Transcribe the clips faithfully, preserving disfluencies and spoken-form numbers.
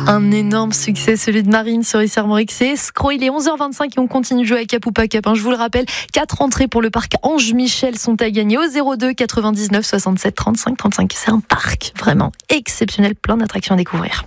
Un énorme succès, celui de Marine sur I C Armorique. C'est Escroc. Il est onze heures vingt-cinq et on continue de jouer à Cap ou pas Cap. Je vous le rappelle, quatre entrées pour le parc Ange Michel sont à gagner au zéro deux quatre-vingt-dix-neuf soixante-sept trente-cinq trente-cinq. C'est un parc vraiment exceptionnel, plein d'attractions à découvrir.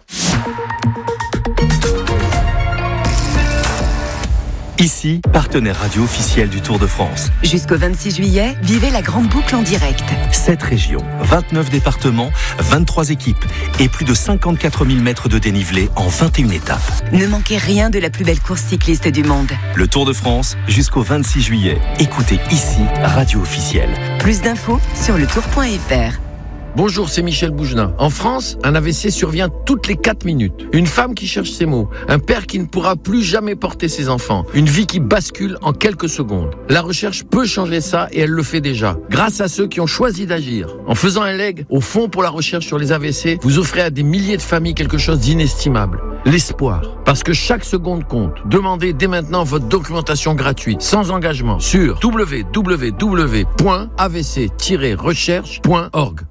Ici, partenaire radio officiel du Tour de France. Jusqu'au vingt-six juillet, vivez la grande boucle en direct. sept régions, vingt-neuf départements, vingt-trois équipes et plus de cinquante-quatre mille mètres de dénivelé en vingt et une étapes. Ne manquez rien de la plus belle course cycliste du monde. Le Tour de France, jusqu'au vingt-six juillet. Écoutez ici, radio officielle. Plus d'infos sur le tour point f r. Bonjour, c'est Michel Bougenat. En France, un A V C survient toutes les quatre minutes. Une femme qui cherche ses mots, un père qui ne pourra plus jamais porter ses enfants, une vie qui bascule en quelques secondes. La recherche peut changer ça et elle le fait déjà, grâce à ceux qui ont choisi d'agir. En faisant un leg au Fonds pour la recherche sur les A V C, vous offrez à des milliers de familles quelque chose d'inestimable. L'espoir. Parce que chaque seconde compte. Demandez dès maintenant votre documentation gratuite, sans engagement, sur w w w point a v c tiret recherche point org.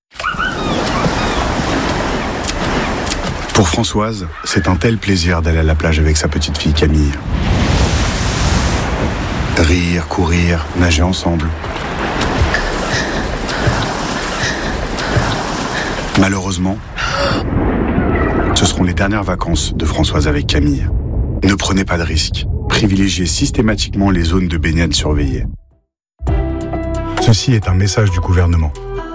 Pour Françoise, c'est un tel plaisir d'aller à la plage avec sa petite fille Camille. Rire, courir, nager ensemble. Malheureusement, ce seront les dernières vacances de Françoise avec Camille. Ne prenez pas de risques. Privilégiez systématiquement les zones de baignade surveillées. Ceci est un message du gouvernement.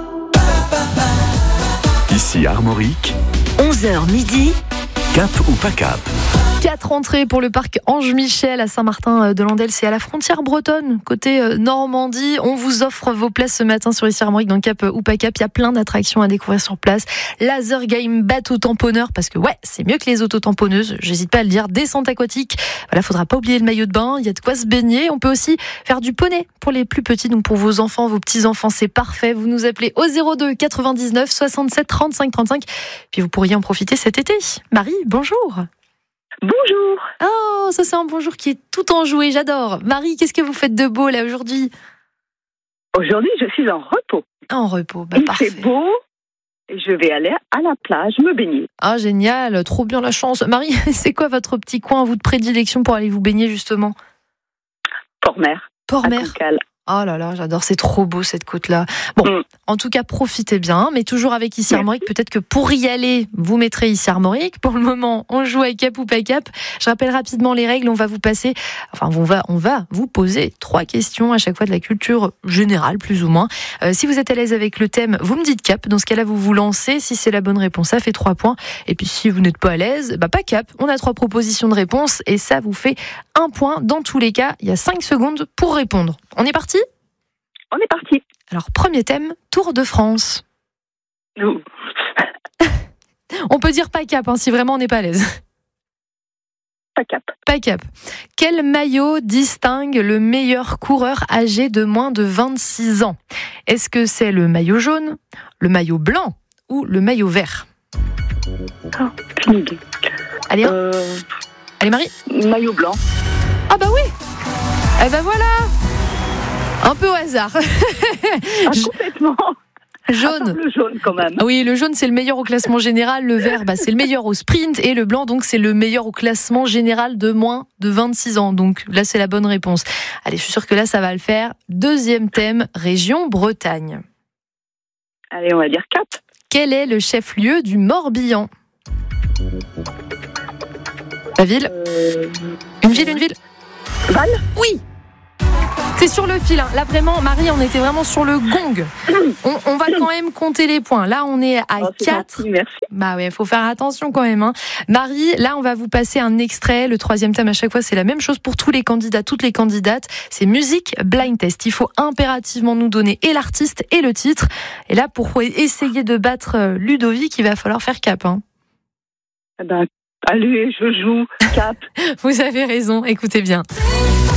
Ici Armorique, onze heures midi. Cap ou pas Cap. Quatre entrées pour le parc Ange Michel à Saint-Martin-de-Landelle. C'est à la frontière bretonne, côté Normandie. On vous offre vos places ce matin sur I C Armorique dans Cap ou pas Cap. Il y a plein d'attractions à découvrir sur place. Laser game, bateau tamponneur, parce que ouais, c'est mieux que les autotamponneuses. J'hésite pas à le dire. Descente aquatique. Voilà, faudra pas oublier le maillot de bain. Il y a de quoi se baigner. On peut aussi faire du poney pour les plus petits. Donc pour vos enfants, vos petits-enfants, c'est parfait. Vous nous appelez au zéro deux quatre-vingt-dix-neuf soixante-sept trente-cinq trente-cinq. Puis vous pourriez en profiter cet été. Marie, bonjour. Bonjour. Oh, ça c'est un bonjour qui est tout enjoué, j'adore. Marie, qu'est-ce que vous faites de beau là aujourd'hui ? Aujourd'hui, je suis en repos. En repos, bah Il parfait. fait beau et je vais aller à la plage me baigner. Ah génial, trop bien la chance. Marie, c'est quoi votre petit coin, vous de prédilection pour aller vous baigner justement ? Port-mer. Port-mer. À Cancale. Oh là là, j'adore, c'est trop beau cette côte-là. Bon, mm. En tout cas, profitez bien, mais toujours avec I C Armorique. Peut-être que pour y aller, vous mettrez I C Armorique. Pour le moment, on joue à Cap ou pas Cap. Je rappelle rapidement les règles. On va vous passer, enfin, on va, on va vous poser trois questions à chaque fois de la culture générale, plus ou moins. Euh, si vous êtes à l'aise avec le thème, vous me dites Cap. Dans ce cas-là, vous vous lancez. Si c'est la bonne réponse, ça fait trois points. Et puis, si vous n'êtes pas à l'aise, bah pas Cap. On a trois propositions de réponse et ça vous fait un point. Dans tous les cas, il y a cinq secondes pour répondre. On est parti ? On est parti. Alors, premier thème, Tour de France. Nous. On peut dire pas Cap, hein, si vraiment on n'est pas à l'aise. Pas Cap. Pas Cap. Quel maillot distingue le meilleur coureur âgé de moins de vingt-six ans ? Est-ce que c'est le maillot jaune, le maillot blanc ou le maillot vert ? Oh, aucune idée. Allez, hein. euh... Allez Marie. Maillot blanc. Ah bah oui. Eh ben voilà. Un peu au hasard. Ah, complètement. Jaune. Attends, le jaune quand même. Oui, le jaune c'est le meilleur au classement général, le vert bah, c'est le meilleur au sprint et le blanc donc c'est le meilleur au classement général de moins de vingt-six ans. Donc là c'est la bonne réponse. Allez, je suis sûre que là ça va le faire. Deuxième thème, région Bretagne. Allez, on va dire Cap. Quel est le chef-lieu du Morbihan ? La ville ? euh... Une ville, une ville ? Val ? Oui. C'est sur le fil, hein. Là vraiment, Marie, on était vraiment sur le gong. On, on va quand même compter les points. Là, on est à oh, quatre. Gentil, merci. Bah ouais, faut faire attention quand même. Hein. Marie, là, on va vous passer un extrait. Le troisième thème, à chaque fois, c'est la même chose pour tous les candidats, toutes les candidates. C'est musique blind test. Il faut impérativement nous donner et l'artiste et le titre. Et là, pour essayer de battre Ludovic, il va falloir faire Cap. Hein. Eh ben, allez, je joue Cap. Vous avez raison. Écoutez bien.